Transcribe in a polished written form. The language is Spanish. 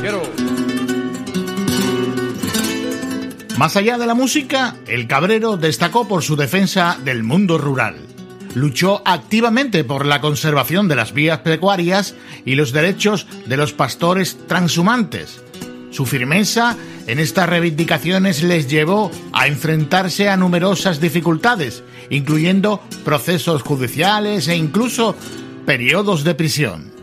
ranchero. Más allá de la música, el Cabrero destacó por su defensa del mundo rural. Luchó activamente por la conservación de las vías pecuarias y los derechos de los pastores transhumantes. Su firmeza en estas reivindicaciones les llevó a enfrentarse a numerosas dificultades, incluyendo procesos judiciales e incluso periodos de prisión.